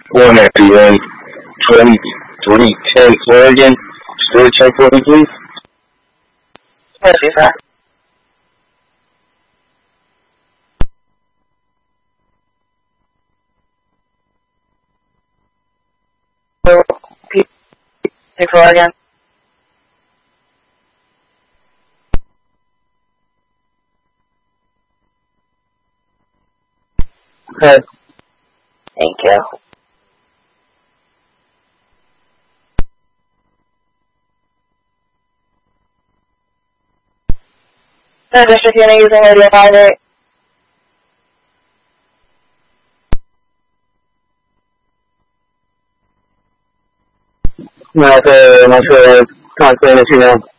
One everyone, 20, 20, 10, 4 again. Still 10 for me, please. Yes, sir. So, P4 again. Okay. Thank you. The district unit using radio 58. Not sure. Can't say anything now.